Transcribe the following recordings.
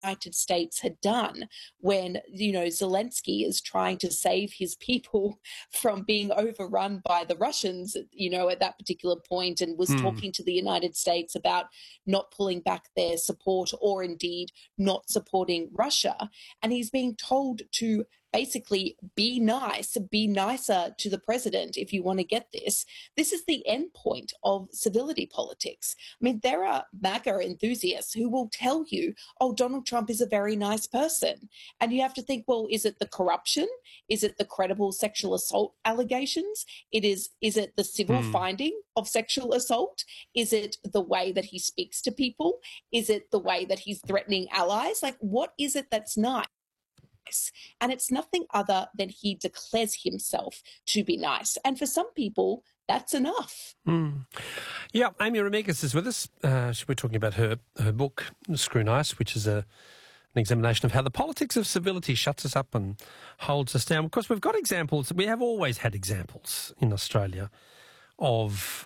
United States had done when, Zelensky is trying to save his people from being overrun by the Russians, at that particular point, and was talking to the United States about not pulling back their support or indeed not supporting Russia. And he's being told to basically be nicer to the president if you want to get this. This is the end point of civility politics. I mean, there are MAGA enthusiasts who will tell you, oh, Donald Trump is a very nice person. And you have to think, well, is it the corruption? Is it the credible sexual assault allegations? Is it the civil finding of sexual assault? Is it the way that he speaks to people? Is it the way that he's threatening allies? Like, what is it that's nice? And it's nothing other than he declares himself to be nice. And for some people, that's enough. Yeah, Amy Remeikis is with us. We're talking about her book, Screw Nice, which is an examination of how the politics of civility shuts us up and holds us down. Of course, we've got examples. We have always had examples in Australia of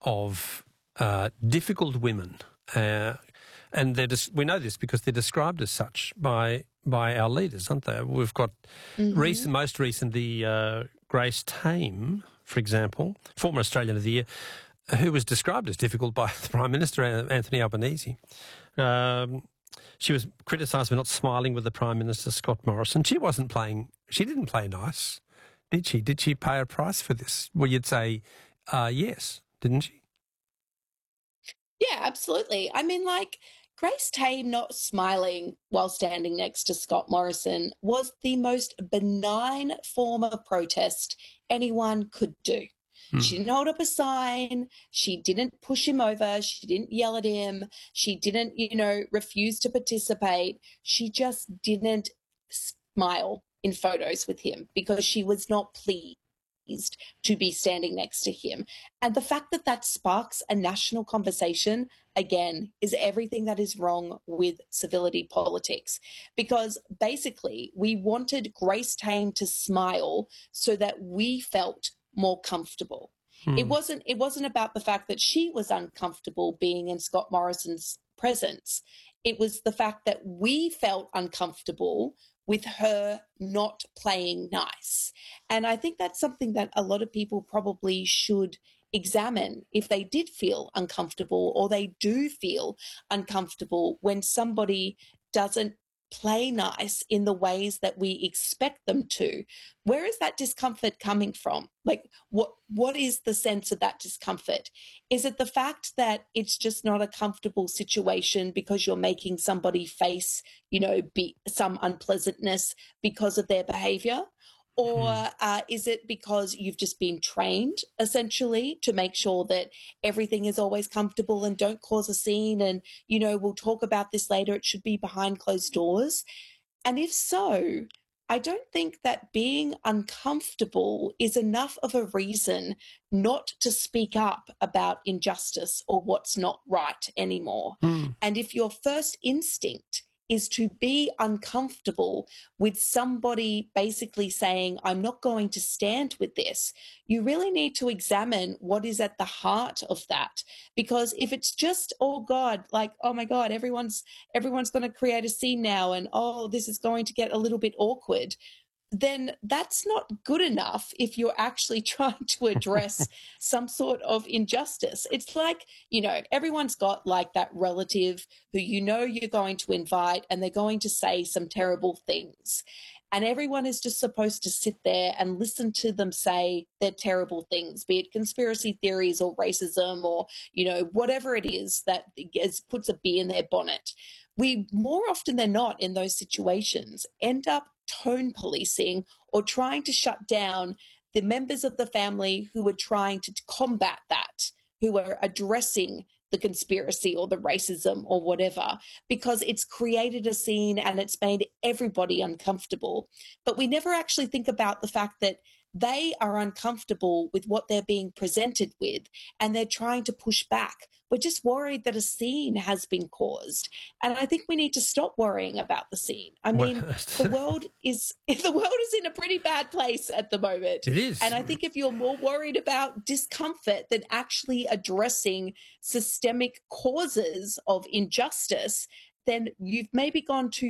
difficult women. And we know this because they're described as such by our leaders, aren't they? We've got most recently Grace Tame, for example, former Australian of the Year, who was described as difficult by the Prime Minister, Anthony Albanese. She was criticised for not smiling with the Prime Minister, Scott Morrison. She didn't play nice, did she? Did she pay a price for this? Well, you'd say yes, didn't she? Yeah, absolutely. I mean, Grace Tame not smiling while standing next to Scott Morrison was the most benign form of protest anyone could do. She didn't hold up a sign. She didn't push him over. She didn't yell at him. She didn't, refuse to participate. She just didn't smile in photos with him because she was not pleased to be standing next to him. And the fact that sparks a national conversation, again, is everything that is wrong with civility politics. Because basically, we wanted Grace Tame to smile so that we felt more comfortable. It wasn't about the fact that she was uncomfortable being in Scott Morrison's presence. It was the fact that we felt uncomfortable with her not playing nice. And I think that's something that a lot of people probably should examine if they did feel uncomfortable or they do feel uncomfortable when somebody doesn't play nice in the ways that we expect them to. Where is that discomfort coming from? What is the sense of that discomfort? Is it the fact that it's just not a comfortable situation because you're making somebody face, some unpleasantness because of their behavior? Or is it because you've just been trained, essentially, to make sure that everything is always comfortable and don't cause a scene and, we'll talk about this later, it should be behind closed doors? And if so, I don't think that being uncomfortable is enough of a reason not to speak up about injustice or what's not right anymore. And if your first instinct is to be uncomfortable with somebody basically saying, I'm not going to stand with this, you really need to examine what is at the heart of that. Because if it's just, oh God, oh my God, everyone's going to create a scene now and, oh, this is going to get a little bit awkward, then that's not good enough if you're actually trying to address some sort of injustice. It's everyone's got that relative who you're going to invite and they're going to say some terrible things. And everyone is just supposed to sit there and listen to them say their terrible things, be it conspiracy theories or racism or, whatever it is that puts a bee in their bonnet. We, more often than not in those situations, end up tone policing or trying to shut down the members of the family who are trying to combat that, who are addressing the conspiracy or the racism or whatever, because it's created a scene and it's made everybody uncomfortable. But we never actually think about the fact that they are uncomfortable with what they're being presented with and they're trying to push back. We're just worried that a scene has been caused. And I think we need to stop worrying about the scene. I mean, the world is in a pretty bad place at the moment. It is. And I think if you're more worried about discomfort than actually addressing systemic causes of injustice, then you've maybe gone too